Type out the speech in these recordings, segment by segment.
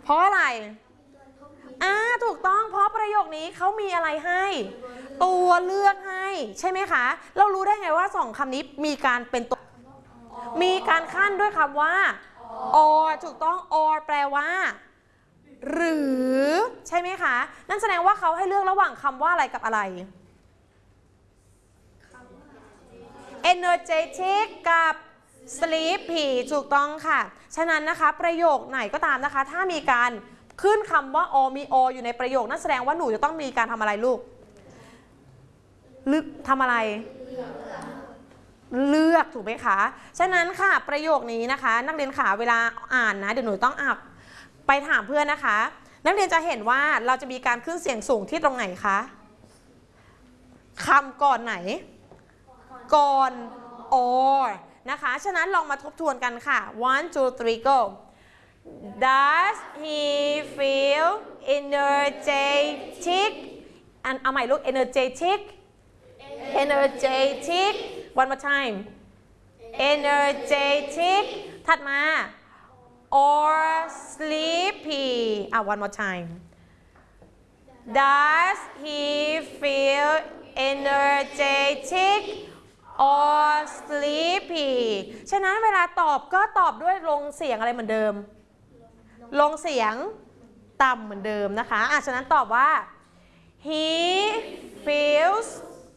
เพราะอะไรถูกต้องเพราะประโยคนี้เขามีอะไรให้ตัวเลือกให้ใช่ไหมคะเรารู้ได้ไงว่าสองคำนี้มีการเป็นตัวมีการขั้นด้วยคำว่า or ถูกต้อง or แปลว่าหรือใช่ไหมคะนั่นแสดงว่าเขาให้เลือกระหว่างคำว่าอะไรกับอะไร energetic กับ sleepy ถูกต้องค่ะฉะนั้นนะคะประโยคไหนก็ตามนะคะถ้ามีการขึ้นคำว่า or มี or อยู่ในประโยคนั่นแสดงว่าหนูจะต้องมีการทำอะไรลูกทำอะไรเลือกถูกไหมคะฉะนั้นค่ะประโยคนี้นะคะนักเรียนขาเวลาอ่านนะเดี๋ยวหนูต้องไปถามเพื่อนนะคะนักเรียนจะเห็นว่าเราจะมีการขึ้นเสียงสูงที่ตรงไหนคะคำก่อนไหนก่อน or นะคะฉะนั้นลองมาทบทวนกันค่ะ one two three go Does he feel energetic เอาใหม่ลูก energetic one more time energetic ถัดมา or sleepy one more time Does he feel energetic or sleepy ฉะนั้นเวลาตอบก็ตอบด้วยลงเสียงอะไรเหมือนเดิมลงเสียงต่ำเหมือนเดิมนะคะฉะนั้นตอบว่า he feels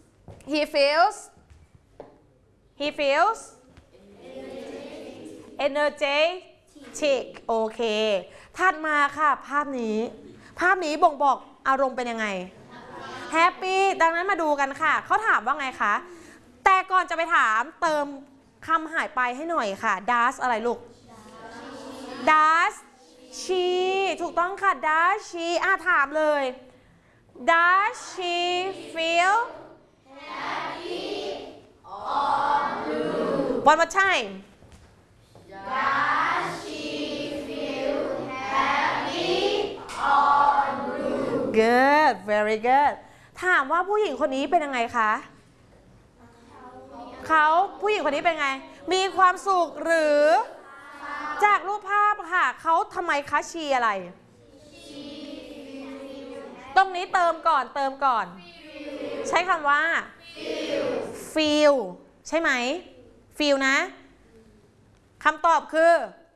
energetic โอเคถัดมาค่ะภาพนี้บ่งบอกอารมณ์เป็นยังไง happy ดังนั้นมาดูกันค่ะเขาถามว่าไงคะแต่ก่อนจะไปถามเติมคำหายไปให้หน่อยค่ะ does อะไรลูก does she ถูกต้องค่ะ does she ถามเลย does she feel happy or blue one more time does she feel happy or blue good very good ถามว่าผู้หญิงคนนี้เป็นยังไงคะผู้หญิงคนนี้เป็นไงมีความสุขหรือจากรูปภาพค่ะเขาทำไมคะชีอะไรตรงนี้เติมก่อนใช้คำว่า feel ใช่ไหม feel นะคำตอบคือ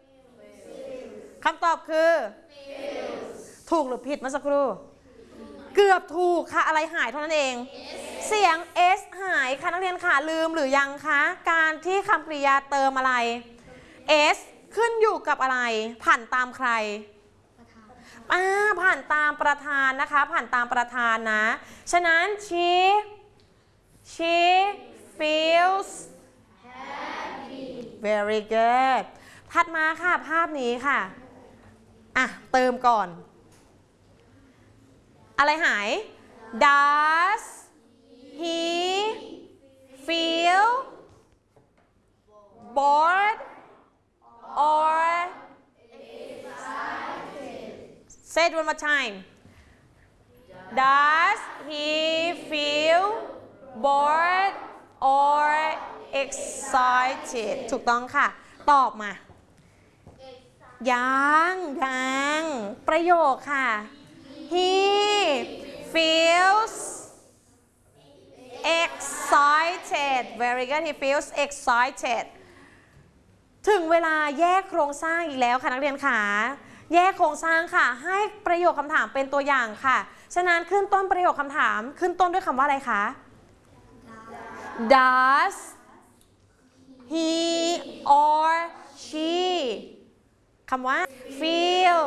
ถูกหรือผิดเมื่อสักครู่เกือบถูกค่ะอะไรหายเท่านั้นเองเสียง s หายค่ะนักเรียนค่ะลืมหรือยังคะการที่คำกริยาเติมอะไร s ขึ้นอยู่กับอะไรผ่านตามใครผ่านตามประธานนะคะผ่านตามประธานนะฉะนั้น she feels happy very good ถัดมาค่ะภาพนี้ค่ะเติมก่อนอะไรหาย does he feel bored or say it one more time does he feel bored or excited ถูกต้องค่ะตอบมายังประโยคค่ะ he feels excited very good he feels excited ถึงเวลาแยกโครงสร้างอีกแล้วค่ะนักเรียนค่ะแยกโครงสร้างค่ะให้ประโยคคำถามเป็นตัวอย่างค่ะฉะนั้นขึ้นต้นประโยคคำถามขึ้นต้นด้วยคำว่าอะไรคะ does he or she คำว่า feel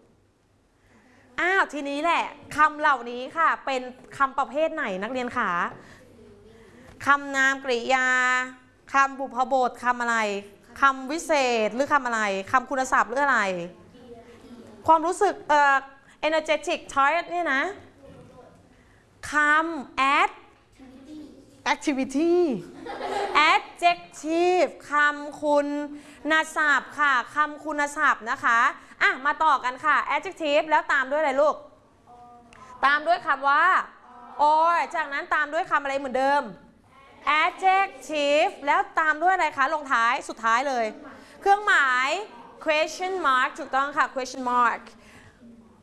ทีนี้แหละคำเหล่านี้ค่ะเป็นคำประเภทไหนนักเรียนคะคำนามกริยาคำบุพบทคำอะไรคำวิเศษหรือคำอะไรคำคุณศัพท์หรืออะไรความรู้สึกenergetic tired เนี่ยนะคำactivity adjective คำคุณศัพท์ค่ะคำคุณศัพท์นะคะมาต่อกันค่ะ adjective แล้วตามด้วยอะไรลูกตามด้วยคำว่า or จากนั้นตามด้วยคำอะไรเหมือนเดิม adjective แล้วตามด้วยอะไรคะลงท้ายสุดท้ายเลยเครื่องหมาย question mark ถูกต้องค่ะ question mark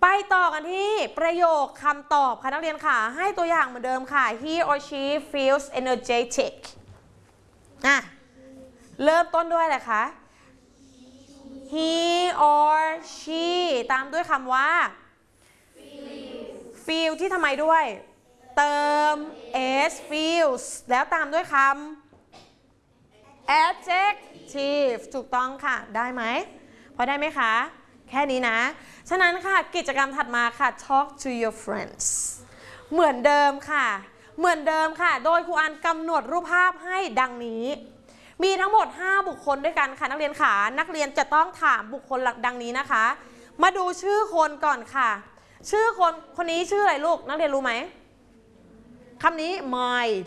ไปต่อกันที่ประโยคคำตอบค่ะนักเรียนค่ะให้ตัวอย่างเหมือนเดิมค่ะ he or she feels energetic เริ่มต้นด้วยอะไรคะ he or she ตามด้วยคำว่า feel ที่ทำไมด้วยเติม s feels แล้วตามด้วยคำ adjective ถูกต้องค่ะได้ไหมพอได้ไหมคะแค่นี้นะฉะนั้นค่ะกิจกรรมถัดมาค่ะ talk to your friends เหมือนเดิมค่ะเหมือนเดิมค่ะโดยครูอันกำหนดรูปภาพให้ดังนี้มีทั้งหมด5บุคคลด้วยกันค่ะนักเรียนขานักเรียนจะต้องถามบุคคลหลักดังนี้นะคะมาดูชื่อคนก่อนค่ะชื่อคนนี้ชื่ออะไรลูกนักเรียนรู้ไหมคำนี้ mind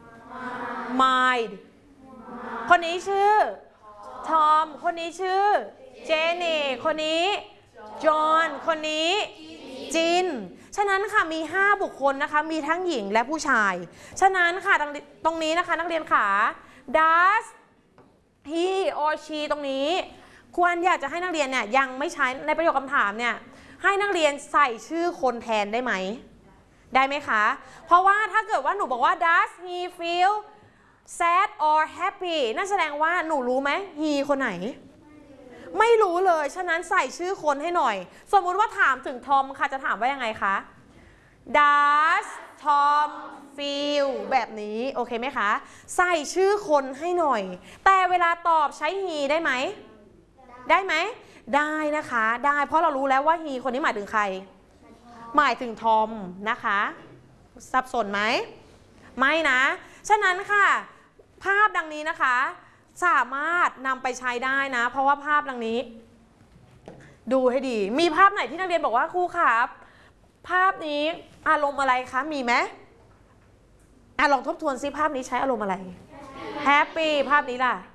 คนนี้ชื่อทอมคนนี้ชื่อเจนนี่คนนี้จอห์นคนนี้จินฉะนั้นค่ะมี5บุคคลนะคะมีทั้งหญิงและผู้ชายฉะนั้นค่ะตรงนี้นะคะนักเรียนขา does he or she ตรงนี้ควรอยากจะให้นักเรียนเนี่ยยังไม่ใช้ในประโยคคำถามเนี่ยให้นักเรียนใส่ชื่อคนแทนได้ไหมได้ไหมคะเพราะว่าถ้าเกิดว่าหนูบอกว่า does he feel sad or happy นั่นแสดงว่าหนูรู้ไหม he คนไหนไม่รู้เลยฉะนั้นใส่ชื่อคนให้หน่อยสมมุติว่าถามถึงทอมค่ะจะถามว่ายังไงคะ does Tom feel แบบนี้โอเคไหมคะใส่ชื่อคนให้หน่อยแต่เวลาตอบใช้ he ได้ไหมได้ไหมได้นะคะได้เพราะเรารู้แล้วว่า he คนนี้หมายถึงใครหมายถึงทอมนะคะสับสนไหมไม่นะฉะนั้นค่ะภาพดังนี้นะคะสามารถนำไปใช้ได้นะเพราะว่าภาพดังนี้ดูให้ดีมีภาพไหนที่นักเรียนบอกว่าครูครับภาพนี้อารมณ์อะไรคะมีไหมลองทบทวนซิภาพนี้ใช้อารมณ์อะไรแฮปปี้ภาพนี้ล่ะ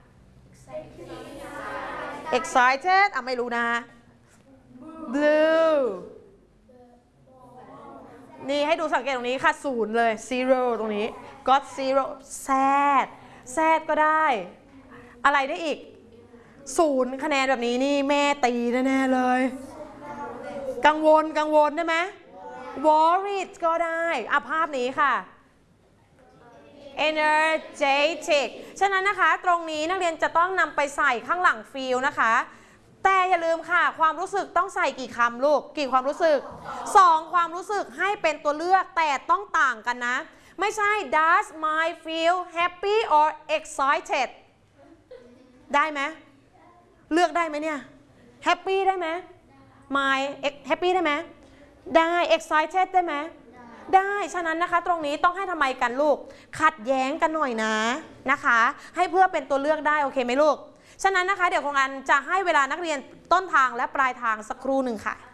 excited ไม่รู้นะ blue นี่ให้ดูสังเกตตรงนี้ค่ะ0เลย zero ตรงนี้ got zero sad ก็ได้อะไรได้อีก0คะแนนแบบนี้นี่แม่ตีแน่ๆเลยกังวลได้ไหม worried ก็ได้ภาพนี้ค่ะ energetic ฉะนั้นนะคะตรงนี้นักเรียนจะต้องนำไปใส่ข้างหลัง feel นะคะแต่อย่าลืมค่ะความรู้สึกต้องใส่กี่คำลูกกี่ความรู้สึก2ความรู้สึกให้เป็นตัวเลือกแต่ต้องต่างกันนะไม่ใช่ does my feel happy or excited ได้ไหมเลือกได้ไหมเนี่ย happy ได้ไหม my happy ได้ไหมได้ excited ได้ไหมได้ฉะนั้นนะคะตรงนี้ต้องให้ทำไมกันลูกขัดแย้งกันหน่อยนะคะให้เพื่อเป็นตัวเลือกได้โอเคไหมลูกฉะนั้นนะคะเดี๋ยวครูอันจะให้เวลานักเรียนต้นทางและปลายทางสักครู่หนึ่งค่ะ